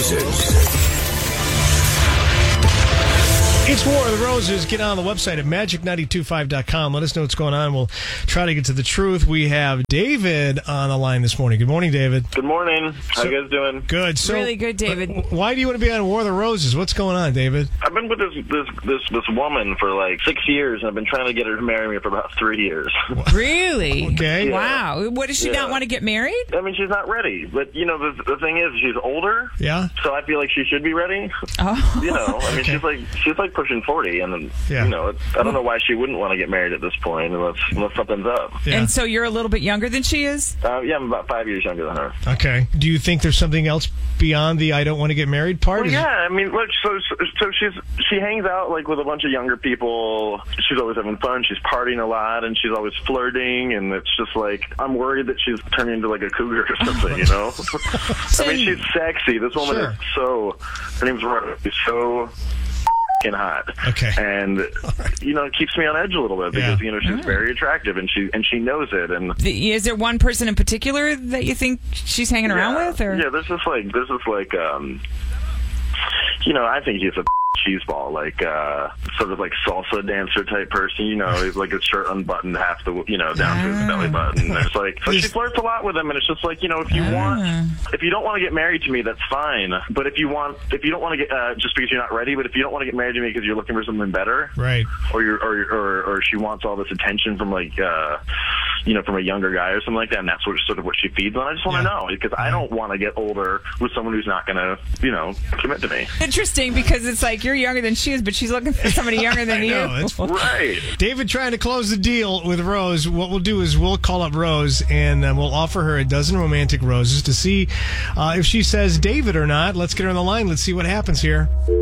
Roses. It's War of the Roses. Get on the website at magic925.com. Let us know what's going on. We'll try to get to the truth. We have David on the line this morning. Good morning, David. Good morning. How you guys doing? Good. So, really good, David. Why do you want to be on War of the Roses? What's going on, David? I've been with this woman for like 6 years, and I've been trying to get her to marry me for about 3 years. Really? Okay. Yeah. Wow. What, does she not want to get married? I mean, she's not ready. But, you know, the thing is, she's older. Yeah. So I feel like she should be ready. Oh. You know, I mean, Okay. she's like pushing 40, and, Yeah. you know, I don't know why she wouldn't want to get married at this point unless something's up. Yeah. And so you're a little bit younger than she is? Yeah, I'm about 5 years younger than her. Okay. Do you think there's something else beyond the I don't want to get married part? Well, yeah, I mean, look, so she hangs out like with a bunch of younger people. She's always having fun. She's partying a lot, and she's always flirting. And it's just like I'm worried that she's turning into like a cougar or something, you know? I mean, she's sexy. This woman Sure. is so. Her name's Rose. She's so fucking hot. Okay. And you know, it keeps me on edge a little bit because you know she's very attractive and she knows it. And Is there one person in particular that you think she's hanging around with? Or? Yeah, this is like you know, I think he's a cheeseball, like sort of like salsa dancer type person, you know, he's like his shirt unbuttoned half the, you know, down to his belly button. It's like, so she flirts a lot with him, and it's just like, you know, if you don't want to get married to me, that's fine. But if you don't want to get, just because you're not ready, but if you don't want to get married to me because you're looking for something better, Right. or she wants all this attention from like, you know, from a younger guy or something like that, and that's sort of what she feeds on. I just want to know, because I don't want to get older with someone who's not going to, you know, commit to me. Interesting, because it's like you're younger than she is, but she's looking for somebody younger than you. know, it's Right. David trying to close the deal with Rose. What we'll do is we'll call up Rose, and we'll offer her a dozen romantic roses to see if she says David or not. Let's get her on the line. Let's see what happens here.